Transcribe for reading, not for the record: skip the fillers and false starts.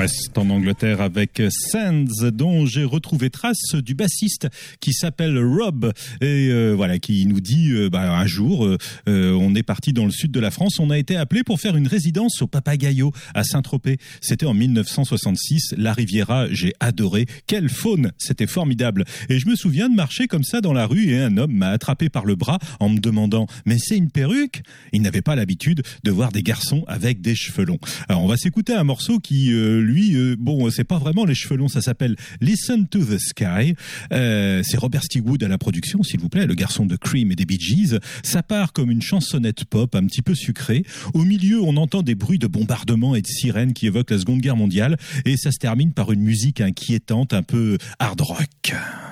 reste en Angleterre avec Sands, dont j'ai retrouvé trace du bassiste qui s'appelle Rob et voilà, qui nous dit un jour on est parti dans le sud de la France, on a été appelé pour faire une résidence au Papagayo à Saint-Tropez. C'était en 1966, la Riviera, j'ai adoré. Quelle faune, c'était formidable. Et je me souviens de marcher comme ça dans la rue et un homme m'a attrapé par le bras en me demandant « Mais c'est une perruque ?» Il n'avait pas l'habitude de voir des garçons avec des cheveux longs. Alors on va s'écouter un morceau qui, c'est pas vraiment les cheveux longs, ça s'appelle Listen to the Sky. C'est Robert Stigwood à la production, s'il vous plaît, le garçon de Cream et des Bee Gees. Ça part comme une chansonnette pop un petit peu sucrée. Au milieu, on entend des bruits de bombardements et de sirènes qui évoquent la Seconde Guerre mondiale. Et ça se termine par une musique inquiétante, un peu hard rock.